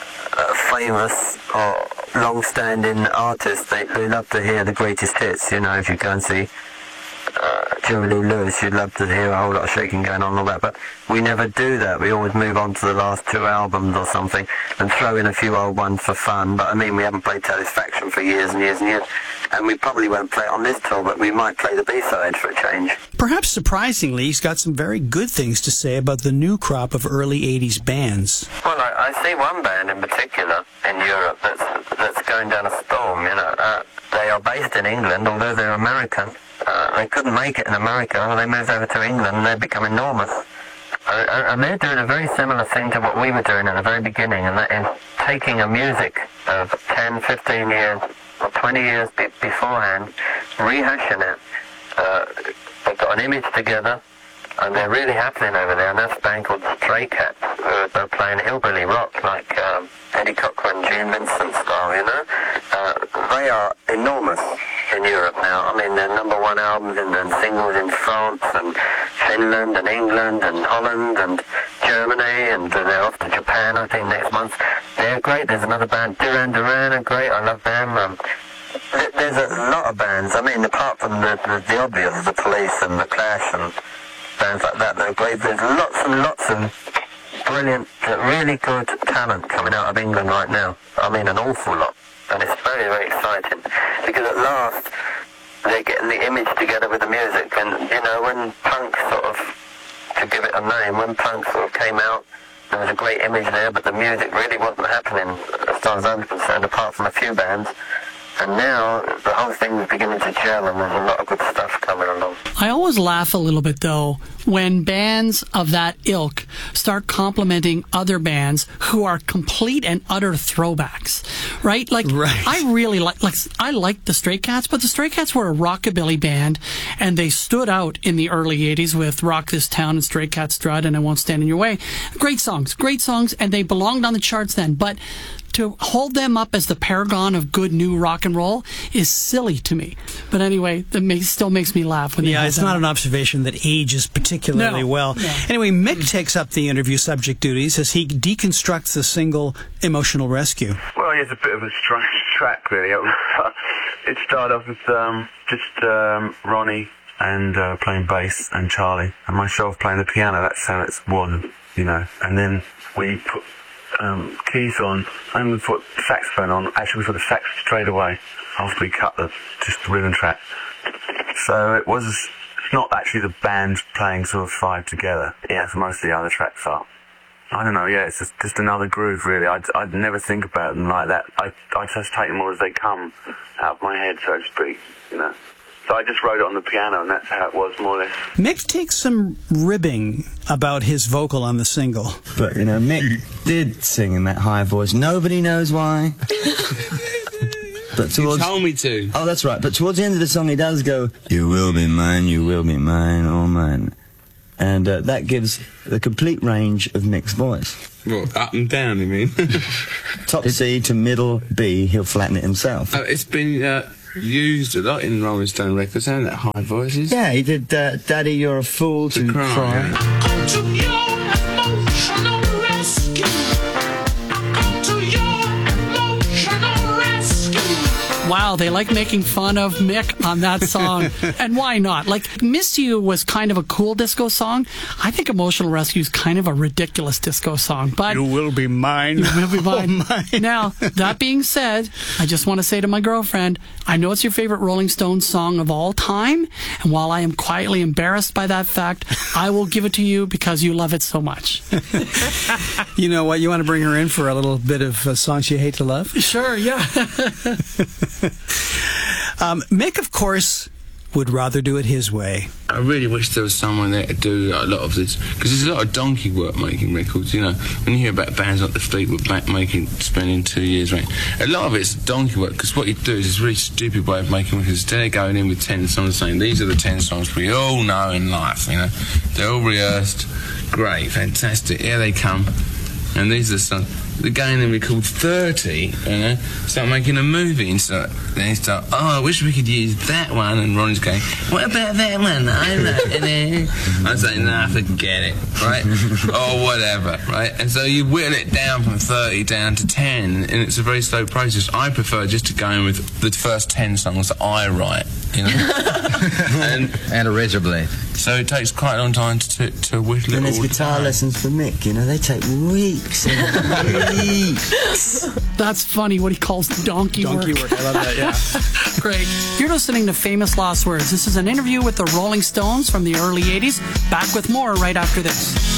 famous or long-standing artist, they love to hear the greatest hits, you know. If you go and see Jerry Lee Lewis, you'd love to hear a whole lot of shaking going on and all that, but we never do that. We always move on to the last two albums or something and throw in a few old ones for fun. But I mean, we haven't played Satisfaction for years and years and years, and we probably won't play it on this tour, but we might play the B-side for a change. Perhaps surprisingly, he's got some very good things to say about the new crop of early 80s bands. Well, I see one band in particular in Europe that's going down a storm, you know. They are based in England, although they're American. They couldn't make it in America. They moved over to England and they've become enormous. And they're doing a very similar thing to what we were doing at the very beginning, and that is taking a music of 10, 15 years or 20 years beforehand, rehashing it. They've got an image together, and they're really happening over there, and that's a band called Stray Cats, who are playing hillbilly rock like Eddie Cochran, Gene Vincent style, you know. They are enormous in Europe now. I mean, they're #1 albums and singles in France and Finland and England and Holland and Germany, and they're off to Japan, I think, next month. They're great. There's another band, Duran Duran, are great. I love them. There's a lot of bands. I mean, apart from the obvious, the Police and the Clash and bands like that, they're great. There's lots and lots of brilliant, really good talent coming out of England right now. I mean, an awful lot. And it's very, very exciting, because at last they're getting the image together with the music. And, you know, when punk sort of, to give it a name, when punk sort of came out, there was a great image there, but the music really wasn't happening, as far as I'm concerned, apart from a few bands. And now the whole thing is beginning to gel, and there's a lot of good stuff coming along. I always laugh a little bit, though, when bands of that ilk start complimenting other bands who are complete and utter throwbacks, right? I really I like the Stray Cats, but the Stray Cats were a rockabilly band, and they stood out in the early 80s with Rock This Town and Stray Cat Strut and I Won't Stand in Your Way. Great songs, and they belonged on the charts then, but to hold them up as the paragon of good new rock and roll is silly to me. But anyway, that still makes me laugh. When it's not an observation that ages particularly well. No. Anyway, Mick takes up the interview subject duties as he deconstructs the single Emotional Rescue. Well, it's a bit of a strange track, really. It started off with just Ronnie and playing bass and Charlie and myself playing the piano. That's how it was, And then we put keys on, and we put saxophone on. Actually, we put the sax straight away after we cut the rhythm track. So it's not actually the band playing sort of five together. Yeah, so most of the other tracks are. I don't know, yeah, it's just another groove, really. I'd never think about them like that. I just take them all as they come out of my head, so to speak, So I just wrote it on the piano, and that's how it was, more or less. Mick takes some ribbing about his vocal on the single. But, Mick did sing in that high voice. Nobody knows why. But you told me to. Oh, that's right. But towards the end of the song, he does go, "You will be mine, all mine." And that gives the complete range of Mick's voice. Well, up and down, you mean? Top C to middle B, he'll flatten it himself. It's been used a lot in Rolling Stone records, hasn't it? High voices. Yeah, he did Daddy, You're a Fool to Cry. Yeah. Wow, they like making fun of Mick on that song. And why not? Miss You was kind of a cool disco song. I think Emotional Rescue is kind of a ridiculous disco song. But You will be mine. You will be mine. Oh, mine. Now, that being said, I just want to say to my girlfriend, I know it's your favorite Rolling Stones song of all time. And while I am quietly embarrassed by that fact, I will give it to you because you love it so much. You know what? You want to bring her in for a little bit of songs you hate to love? Sure, yeah. Mick, of course, would rather do it his way. I really wish there was someone there to do a lot of this, because there's a lot of donkey work making records. When you hear about bands like the Fleetwood Mac spending 2 years, right? A lot of it's donkey work, because what you do is a really stupid way of making records. Instead of going in with 10 songs saying these are the 10 songs we all know in life, they're all rehearsed, great, fantastic, here they come, and these are the songs. They're going and record 30, start making a movie and start, oh, I wish we could use that one, and Ronnie's going, what about that one? I know. I'm saying, nah, forget it, right? Or whatever, right? And so you whittle it down from 30 down to 10, and it's a very slow process. I prefer just to go in with the first 10 songs that I write, and a razor blade. So it takes quite a long time to whittle it all. And there's guitar lessons for Mick, they take weeks and weeks. That's funny, what he calls donkey work. Donkey work, I love that, yeah. Great. You're listening to Famous Lost Words. This is an interview with the Rolling Stones from the early 80s. Back with more right after this.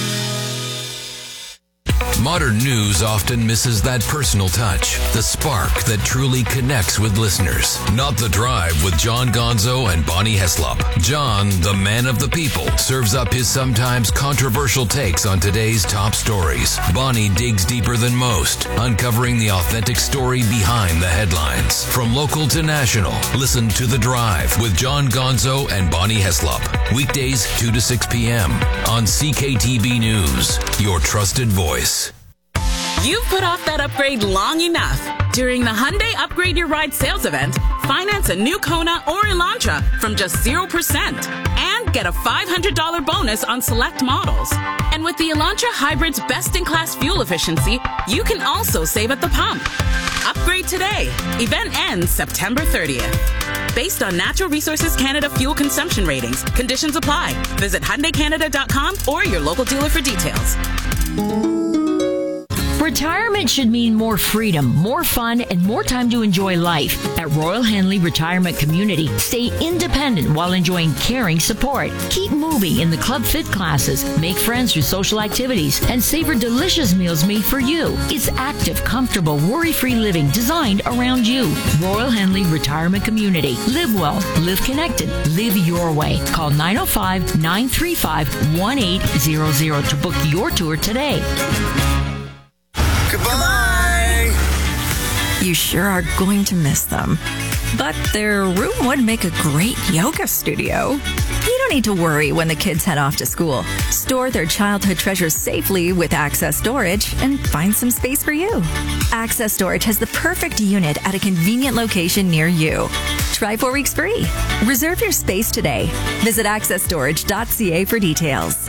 Modern news often misses that personal touch, the spark that truly connects with listeners. Not The Drive with John Gonzo and Bonnie Heslop. John, the man of the people, serves up his sometimes controversial takes on today's top stories. Bonnie digs deeper than most, uncovering the authentic story behind the headlines. From local to national, listen to The Drive with John Gonzo and Bonnie Heslop. Weekdays 2 to 6 p.m. on CKTB News, your trusted voice. You've put off that upgrade long enough. During the Hyundai Upgrade Your Ride sales event, finance a new Kona or Elantra from just 0% and get a $500 bonus on select models. And with the Elantra Hybrid's best-in-class fuel efficiency, you can also save at the pump. Upgrade today. Event ends September 30th. Based on Natural Resources Canada fuel consumption ratings, conditions apply. Visit HyundaiCanada.com or your local dealer for details. Retirement should mean more freedom, more fun, and more time to enjoy life. At Royal Henley Retirement Community, stay independent while enjoying caring support. Keep moving in the Club Fit classes, make friends through social activities, and savor delicious meals made for you. It's active, comfortable, worry-free living designed around you. Royal Henley Retirement Community. Live well, live connected, live your way. Call 905-935-1800 to book your tour today. Goodbye! You sure are going to miss them. But their room would make a great yoga studio. You don't need to worry when the kids head off to school. Store their childhood treasures safely with Access Storage and find some space for you. Access Storage has the perfect unit at a convenient location near you. Try 4 weeks free. Reserve your space today. Visit accessstorage.ca for details.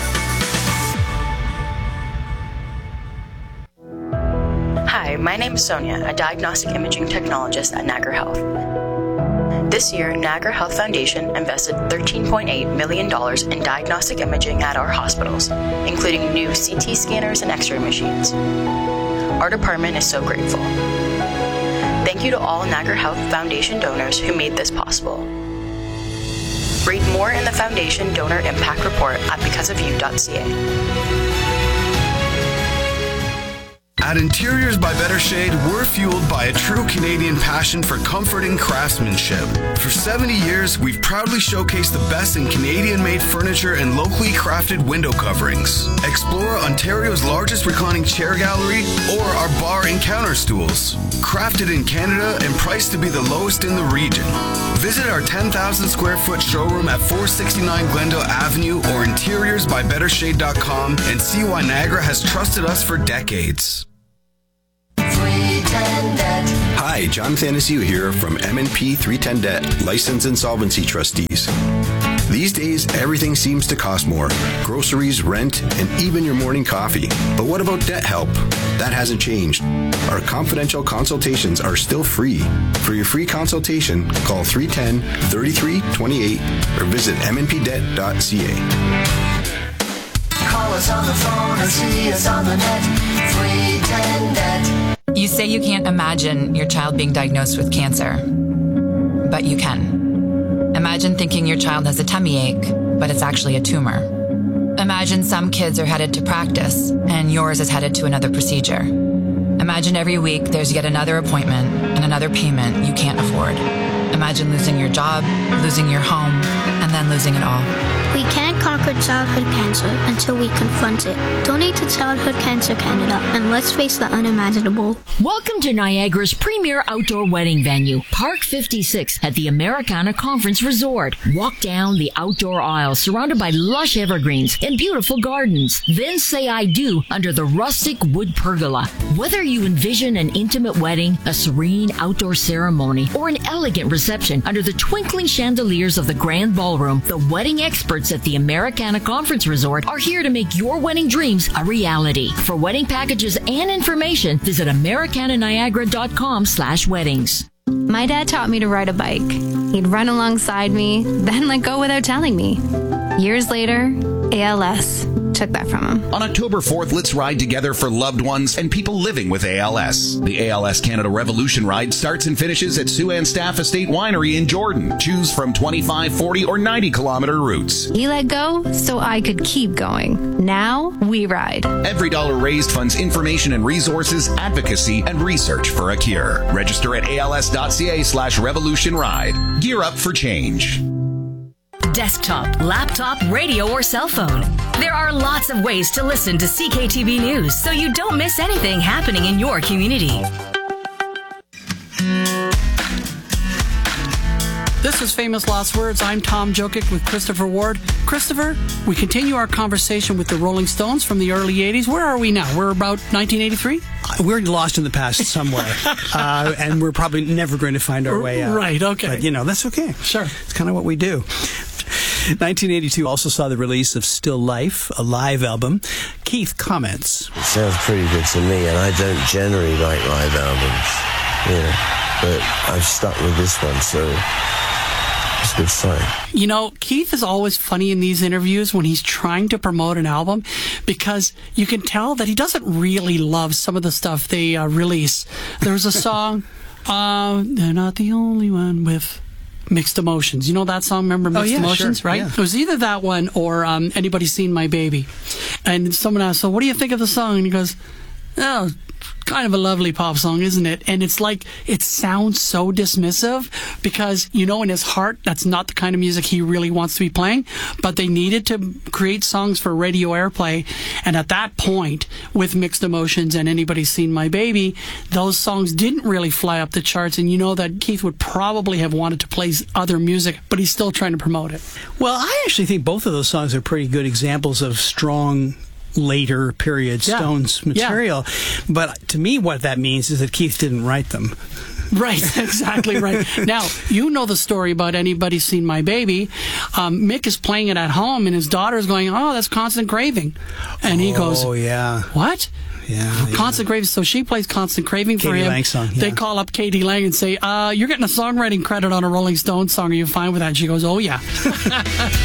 Hi, my name is Sonia, a diagnostic imaging technologist at Niagara Health. This year, Niagara Health Foundation invested $13.8 million in diagnostic imaging at our hospitals, including new CT scanners and X-ray machines. Our department is so grateful. Thank you to all Niagara Health Foundation donors who made this possible. Read more in the Foundation Donor Impact Report at becauseofyou.ca. At Interiors by Better Shade, we're fueled by a true Canadian passion for comforting craftsmanship. For 70 years, we've proudly showcased the best in Canadian-made furniture and locally crafted window coverings. Explore Ontario's largest reclining chair gallery or our bar and counter stools. Crafted in Canada and priced to be the lowest in the region. Visit our 10,000 square foot showroom at 469 Glendale Avenue or interiorsbybettershade.com and see why Niagara has trusted us for decades. Hi, John Thanasiu here from M&P 310 Debt, Licensed Insolvency Trustees. These days, everything seems to cost more. Groceries, rent, and even your morning coffee. But what about debt help? That hasn't changed. Our confidential consultations are still free. For your free consultation, call 310-3328 or visit mnpdebt.ca. Call us on the phone or see us on the net. 310 Debt. You say you can't imagine your child being diagnosed with cancer, but you can. Imagine thinking your child has a tummy ache, but it's actually a tumor. Imagine some kids are headed to practice, and yours is headed to another procedure. Imagine every week there's yet another appointment and another payment you can't afford. Imagine losing your job, losing your home, and then losing it all. We can't conquer childhood cancer until we confront it. Donate to Childhood Cancer Canada and let's face the unimaginable. Welcome to Niagara's premier outdoor wedding venue, Park 56 at the Americana Conference Resort. Walk down the outdoor aisle surrounded by lush evergreens and beautiful gardens. Then say I do under the rustic wood pergola. Whether you envision an intimate wedding, a serene outdoor ceremony, or an elegant reception under the twinkling chandeliers of the grand ballroom, the wedding experts at the Americana Conference Resort are here to make your wedding dreams a reality. For wedding packages and information, visit americananiagara.com/weddings. My dad taught me to ride a bike. He'd run alongside me, then let go without telling me. Years later, ALS took that from him. On October 4th, let's ride together for loved ones and people living with ALS. The ALS Canada Revolution Ride starts and finishes at Sue-Ann Staff Estate Winery in Jordan. Choose from 25, 40, or 90-kilometer routes. He let go so I could keep going. Now we ride. Every dollar raised funds information and resources, advocacy, and research for a cure. Register at als.ca/revolution ride. Gear up for change. Desktop, laptop, radio, or cell phone. There are lots of ways to listen to CKTV News so you don't miss anything happening in your community. This is Famous Last Words. I'm Tom Jokic with Christopher Ward. Christopher, we continue our conversation with the Rolling Stones from the early 80s. Where are we now? We're about 1983? We're lost in the past somewhere. And we're probably never going to find our way out. Right, okay. But, that's okay. Sure. It's kind of what we do. 1982 also saw the release of Still Life, a live album. Keith comments. It sounds pretty good to me, and I don't generally like live albums, but I've stuck with this one, so It's a good sign. You know, Keith is always funny in these interviews when he's trying to promote an album, because you can tell that he doesn't really love some of the stuff they release. There's a song, They're Not the Only One with Mixed Emotions. You know that song? Remember Mixed Emotions, sure. right? Yeah. It was either that one or Anybody Seen My Baby? And someone asked, so what do you think of the song? And he goes, oh, kind of a lovely pop song, isn't it? And it's like, it sounds so dismissive because, you know, in his heart, that's not the kind of music he really wants to be playing. But they needed to create songs for radio airplay. And at that point, with Mixed Emotions and Anybody Seen My Baby, those songs didn't really fly up the charts. And you know that Keith would probably have wanted to play other music, but he's still trying to promote it. Well, I actually think both of those songs are pretty good examples of strong later period Stones material. But to me, what that means is that Keith didn't write them. Right, exactly right. Now, you know the story about Anybody Seen My Baby. Mick is playing it at home, and his daughter is going, oh, that's Constant Craving. And he goes, oh, yeah. What? Yeah, Constant Craving. So she plays Constant Craving for Katie him. Lang song, yeah. They call up Katie Lang and say, you're getting a songwriting credit on a Rolling Stones song. Are you fine with that? And she goes, oh, yeah.